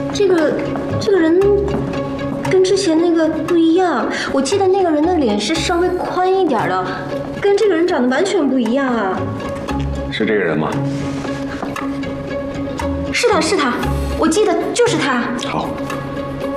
这个人跟之前那个不一样，我记得那个人的脸是稍微宽一点的，跟这个人长得完全不一样啊。 是这个人吗？ 是他，我记得就是他。 好，